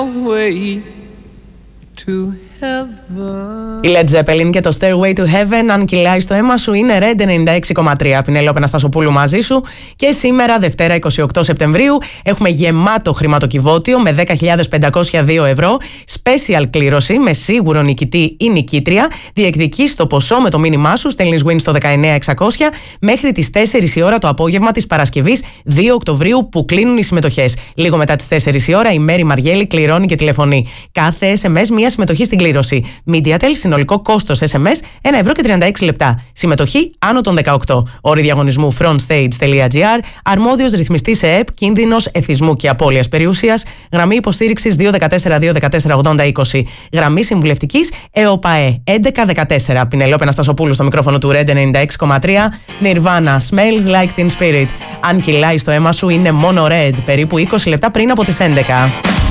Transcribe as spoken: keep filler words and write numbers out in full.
Η Led Zeppelin και το Stairway to Heaven. Αν κυλάει στο αίμα σου, είναι Red ενενήντα έξι κόμμα τρία. Πινελόπη Αναστασοπούλου μαζί σου. Και σήμερα, Δευτέρα είκοσι οκτώ Σεπτεμβρίου, έχουμε γεμάτο χρηματοκιβώτιο με δέκα χιλιάδες πεντακόσια δύο ευρώ. Special κλήρωση με σίγουρο νικητή ή νικήτρια. Διεκδικείς το ποσό με το μήνυμά σου. Στέλνεις win στο δεκαεννέα εξακόσια μέχρι τις τέσσερις η ώρα το απόγευμα της Παρασκευής δύο Οκτωβρίου που κλείνουν οι συμμετοχές. Λίγο μετά τις τέσσερις η ώρα η Μέρη Μαριέλη κληρώνει και τηλεφωνεί. Κάθε ες εμ ες μία συμμετοχή στην κλήρωση. MediaTel, συνολικό κόστος ες εμ ες ένα ευρώ και τριάντα έξι λεπτά. Συμμετοχή άνω των δεκαοκτώ. Όροι διαγωνισμού frontstage.gr. Αρμόδιος ρυθμιστής ΕΕΠ, κίνδυνος εθισμού και απώλειας περιουσίας. Γραμμή υποστήριξης δύο ένα τέσσερα δύο ένα τέσσερα ογδόντα είκοσι. Γραμμή συμβουλευτικής ΕΟΠΑΕ έντεκα δεκατέσσερα. Πινελόπη Αναστασοπούλου στο μικρόφωνο του Red ενενήντα έξι κόμμα τρία. Nirvana, Smells Like Teen Spirit. Αν κυλάει στο αίμα σου, είναι μόνο Red. Περίπου είκοσι λεπτά πριν από τις έντεκα.